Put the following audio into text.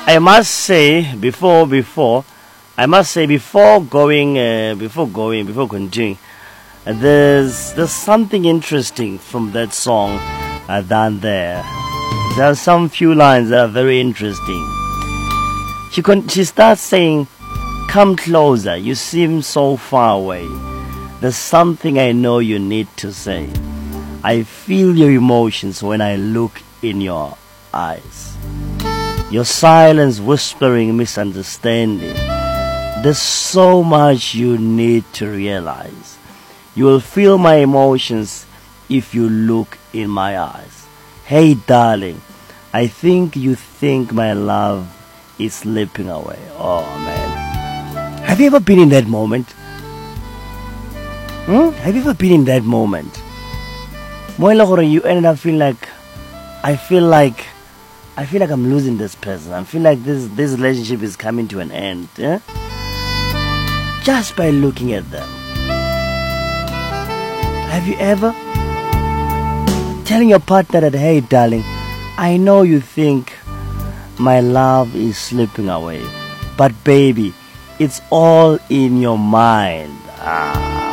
I must say before continuing, there's something interesting from that song done there. There are some few lines that are very interesting. She starts saying, "Come closer, you seem so far away. There's something I know you need to say. I feel your emotions when I look in your eyes. Your silence whispering misunderstanding. There's so much you need to realize. You will feel my emotions if you look in my eyes. Hey darling, I think you think my love is slipping away." Oh man. Have you ever been in that moment? Have you ever been in that moment? You ended up feeling like I feel like I'm losing this person. I feel like this relationship is coming to an end. Yeah? Just by looking at them. Have you ever telling your partner that, "Hey darling, I know you think my love is slipping away, but baby, it's all in your mind."